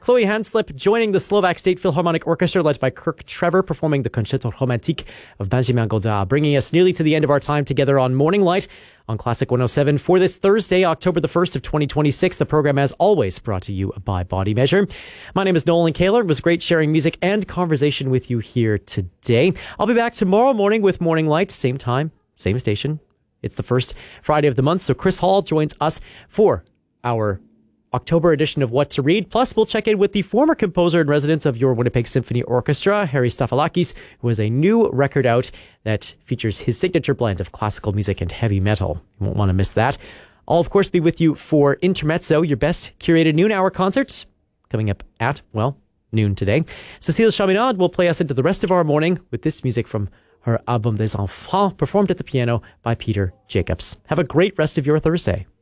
Chloe Hanslip joining the Slovak State Philharmonic Orchestra led by Kirk Trevor performing the Concerto Romantique of Benjamin Godard, bringing us nearly to the end of our time together on Morning Light on Classic 107 for this Thursday, October the 1st of 2026. The program, as always, brought to you by Body Measure. My name is Nolan Kaler. It was great sharing music and conversation with you here today. I'll be back tomorrow morning with Morning Light, same time, same station. It's the first Friday of the month, so Chris Hall joins us for our October edition of What to Read. Plus, we'll check in with the former composer and residence of your Winnipeg Symphony Orchestra, Harry Stafalakis, who has a new record out that features his signature blend of classical music and heavy metal. You won't want to miss that. I'll, of course, be with you for Intermezzo, your best curated noon-hour concert, coming up at, noon today. Cécile Chaminade will play us into the rest of our morning with this music from her Album des Enfants, performed at the piano by Peter Jacobs. Have a great rest of your Thursday.